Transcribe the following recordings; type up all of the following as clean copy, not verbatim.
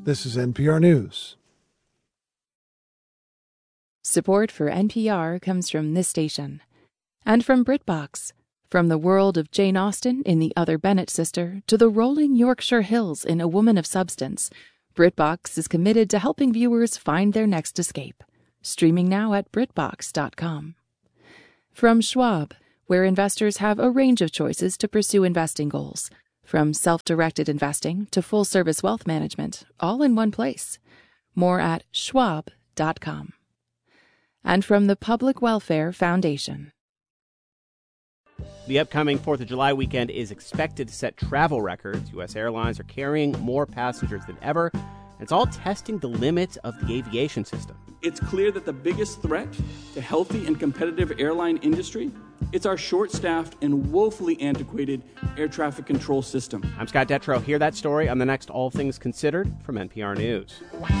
This is NPR News. Support for NPR comes from this station and from BritBox. From the world of Jane Austen in The Other Bennet Sister to the rolling Yorkshire Hills in A Woman of Substance, BritBox is committed to helping viewers find their next escape. Streaming now at BritBox.com. From Schwab, where investors have a range of choices to pursue investing goals. From self-directed investing to full-service wealth management, all in one place. More at Schwab.com. And from the Public Welfare Foundation. The upcoming 4th of July weekend is expected to set travel records. U.S. airlines are carrying more passengers than ever. It's all testing the limits of the aviation system. It's clear that the biggest threat to healthy and competitive airline industry, it's our short-staffed and woefully antiquated air traffic control system. I'm Scott Detrow. Hear that story on the next All Things Considered from NPR News.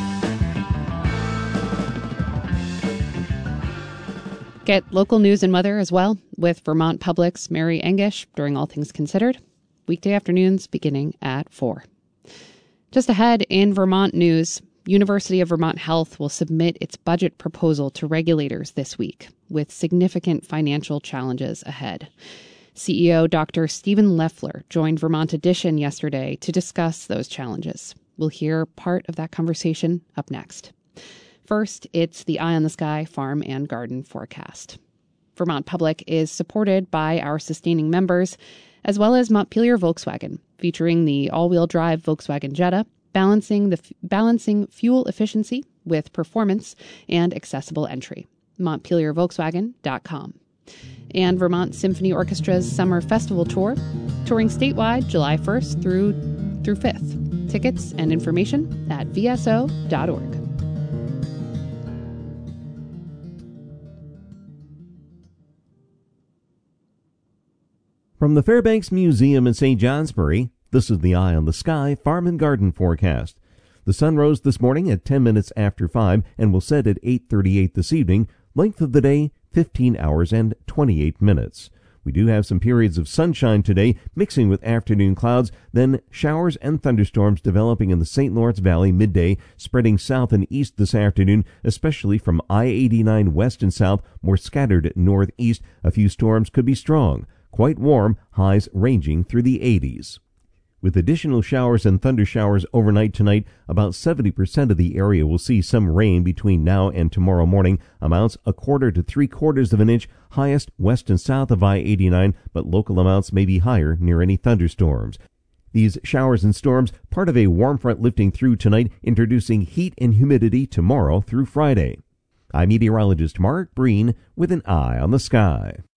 Get local news and weather as well with Vermont Public's Mary Engish during All Things Considered, weekday afternoons beginning at 4. Just ahead in Vermont news, University of Vermont Health will submit its budget proposal to regulators this week, with significant financial challenges ahead. CEO Dr. Stephen Loeffler joined Vermont Edition yesterday to discuss those challenges. We'll hear part of that conversation up next. First, it's the Eye on the Sky farm and garden forecast. Vermont Public is supported by our sustaining members, as well as Montpelier Volkswagen, featuring the all-wheel drive Volkswagen Jetta, balancing fuel efficiency with performance and accessible entry. MontpelierVolkswagen.com. And Vermont Symphony Orchestra's Summer Festival Tour, touring statewide July 1st through 5th. Tickets and information at vso.org. From the Fairbanks Museum in St. Johnsbury, this is the Eye on the Sky Farm and Garden forecast. The sun rose this morning at 10 minutes after 5 and will set at 8:38 this evening. Length of the day, 15 hours and 28 minutes. We do have some periods of sunshine today, mixing with afternoon clouds, then showers and thunderstorms developing in the St. Lawrence Valley midday, spreading south and east this afternoon, especially from I-89 west and south, more scattered northeast. A few storms could be strong. Quite warm, highs ranging through the 80s. With additional showers and thunder showers overnight tonight, about 70% of the area will see some rain between now and tomorrow morning. Amounts 1/4 to 3/4 of an inch, highest west and south of I-89, but local amounts may be higher near any thunderstorms. These showers and storms, part of a warm front lifting through tonight, introducing heat and humidity tomorrow through Friday. I'm meteorologist Mark Breen with an Eye on the Sky.